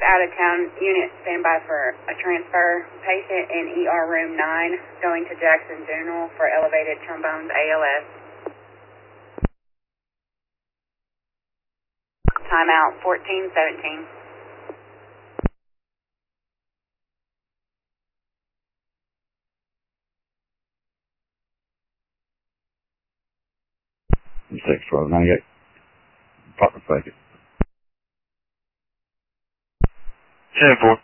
out of town. Unit standby for a transfer. Patient in ER room 9 going to Jackson General for elevated trombones ALS. Timeout 1417. Six 1298. Partner fake it. 10-4.